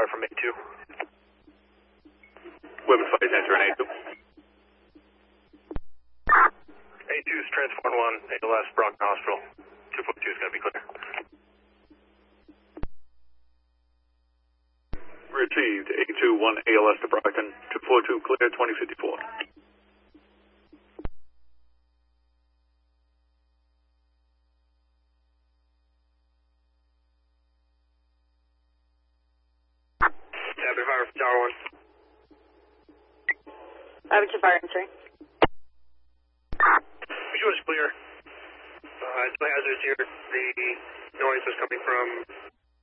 from A2. Women flight enter in A2. A2 is transport 1, ALS, Brockton Hospital. 242 is going to be clear. Received. A2, 1 ALS to Brockton. 242 clear, 2054. Avenue Fire from Tower 1. Avenue Fire entering. Visual is clear. No hazards here. The noise is coming from